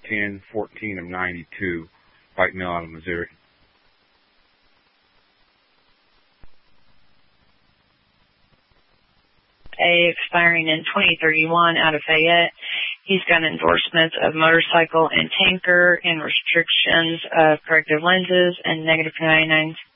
10/14 of 92, White Mill out of Missouri. A expiring in 2031 out of Fayette. He's got endorsements of motorcycle and tanker and restrictions of corrective lenses and negative 99s